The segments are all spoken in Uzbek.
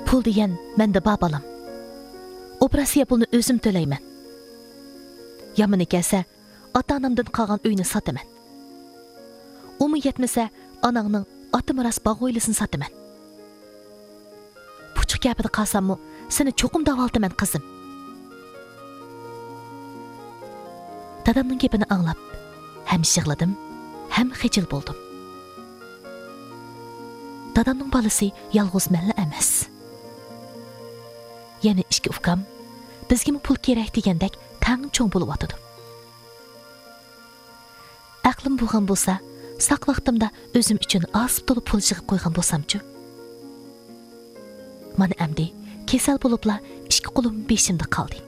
Pul degan menda bor bolam. Operatsiya pulni o'zim to'layman. Yomoni kelsa, ota-onamdan qolgan uyni sotaman. Umi yetmasa, onangning ota miras bog' o'ylisini sotaman. Puchuq gapida qolsammi, seni cho'qim davoltaman qizim. Dadamning gapini anglab, ham yig'ladim, ham xijil bo'ldim. Dadamning bolasi yolg'iz menla emas. Yana ikki ukam bizga pul kerak degandek tang cho'ng bo'lib o'tadi. Aqlim bo'lgan bo'lsa, saq vaqtimda o'zim uchun osib to'lib pul yig'ib qo'ygan bo'lsam-chi. Mana endi kasal bo'libla ikki qo'lim beshimda qoldi.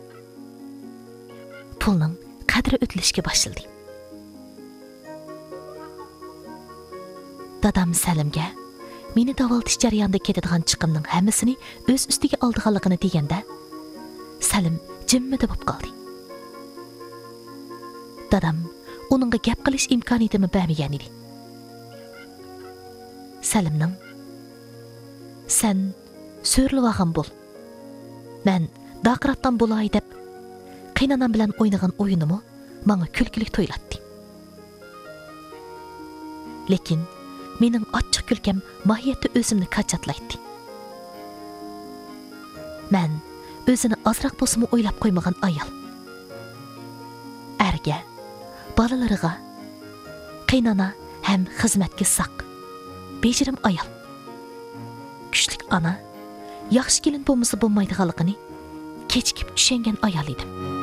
Pulning qadri o'tlashga boshladi. Dadam Salimga meni davoltish jarayonida ketadigan chiqimning hammasini o'z ustiga oldiganligini deganda, Salim jimmida bo'lib qoldi. Dadam uningga gap qilish imkoniyatini bermagan edi. Salimning "Sen so'rlavagan bo'l. Men daqratdan bo'lay" deb qiynanam bilan o'ynagan o'yinimi menga kulkilik to'ylatdi. Lekin mening ochiq kulkam mohiyatda o'zimni qachotlaydi. Men o'zini ozroq bo'lsa o'ylab qo'ymagan ayol. Erga, bolalariga, qiynana ham xizmatga saq. Bejirim ayol. Kuchlik ona, yaxshi kelin bo'lmasa bo'lmaydiganligini kechikib tushungan ayol edim.